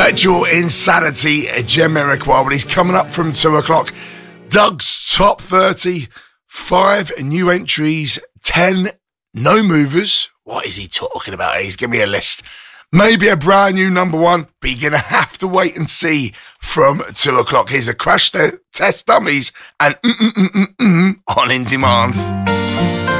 Virtual Insanity, Jamiroquai. But he's coming up from 2 o'clock. Doug's Top 30, 5 new entries, 10 no movers. What is he talking about? He's giving me a list. Maybe a brand new number one, but you're going to have to wait and see from 2 o'clock. Here's a Crash Test Dummies and on In Demand.